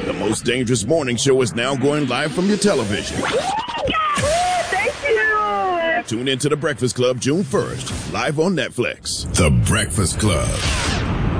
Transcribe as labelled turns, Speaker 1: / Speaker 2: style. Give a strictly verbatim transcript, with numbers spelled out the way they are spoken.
Speaker 1: The most dangerous morning show is now going live from your television.
Speaker 2: Thank you.
Speaker 1: Tune in to The Breakfast Club June first, live on Netflix.
Speaker 3: The Breakfast Club.